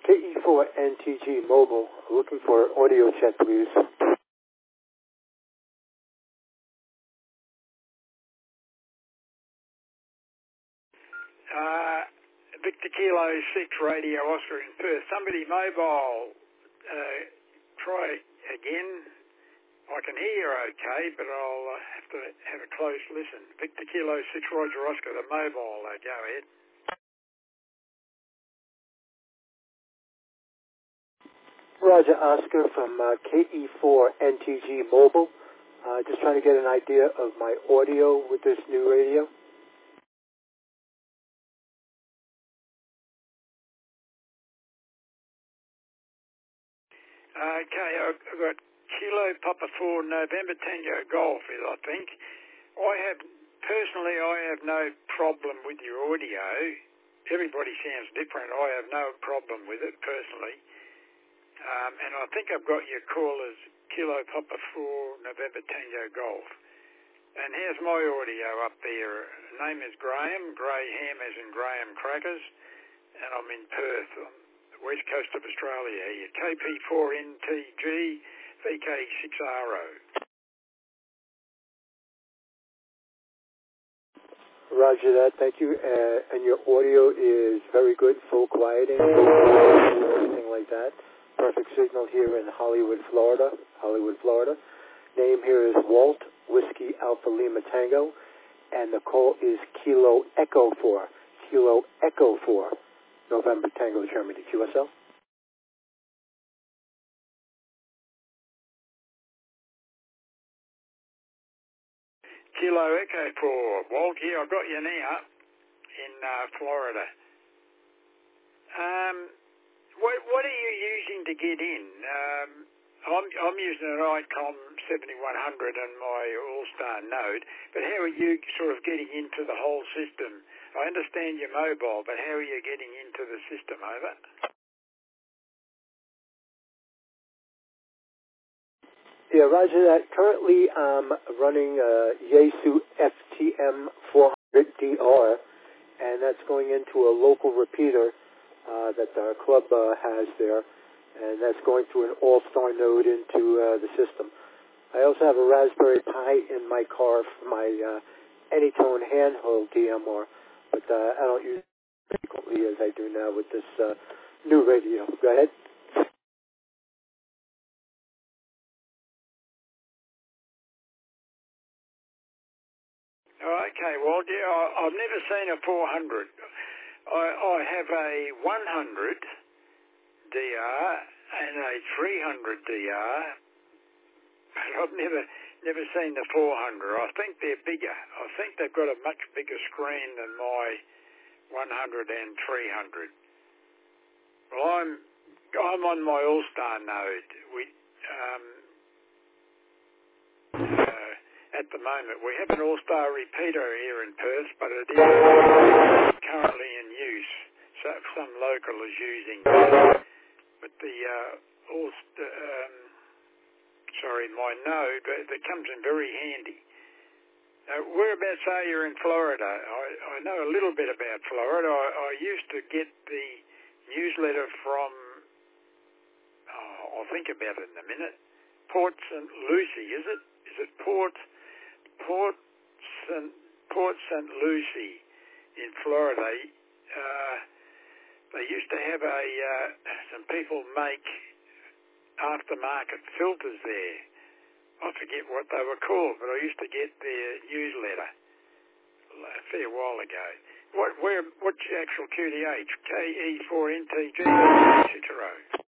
KE4NTG Mobile, looking for audio check, please. Victor Kilo 6 Radio Oscar in Perth. Somebody mobile, try again. I can hear you okay, but I'll have to have a close listen. Victor Kilo 6 Roger Oscar, the mobile, go ahead. Roger Oscar from KE4NTG Mobile. Just trying to get an idea of my audio with this new radio. Okay, I've got Kilo Papa 4 November Tango Golf, I think. Personally, I have no problem with your audio. Everybody sounds different. I have no problem with it, personally. And I think I've got your call as Kilo Papa 4 November Tango Golf. And here's my audio up there. Name is Graham, Grey Ham as in Graham Crackers, and I'm in Perth on the west coast of Australia here. KP4NTG VK6RO. Roger that, thank you. And your audio is very good, full quieting, everything like that. Perfect signal here in Hollywood, Florida. Name here is Walt, Whiskey Alpha Lima Tango, and the call is Kilo Echo 4. Kilo Echo 4, November Tango, Germany. QSL? Kilo Echo 4. Walt, here, I've got you now in Florida. What are you using to get in? I'm using an ICOM 7100 on my All-Star Node, but how are you sort of getting into the whole system? I understand you're mobile, but how are you getting into the system, over? Yeah, roger that. Currently, I'm running Yaesu FTM 400DR, and that's going into a local repeater that our club has there, and that's going through an all-star node into the system. I also have a Raspberry Pi in my car for my Anytone handheld DMR, but I don't use it frequently as I do now with this new radio. Go ahead. Okay, well, yeah, I've never seen a 400. I have a 100 DR and a 300 DR, but I've never seen the 400. I think they're bigger. I think they've got a much bigger screen than my 100 and 300. Well, I'm on my All-Star node. At the moment, we have an All-Star repeater here in Perth, but it is currently in use. So some local is using that. But my node, that comes in very handy. Whereabouts are you in Florida? I know a little bit about Florida. I used to get the newsletter from, I'll think about it in a minute, Port St. Lucie, is it? Is it Port St. Lucie in Florida? They used to have some people make aftermarket filters there. I forget what they were called, but I used to get their newsletter a fair while ago. What's your actual QTH? KE4NTG, Cicero.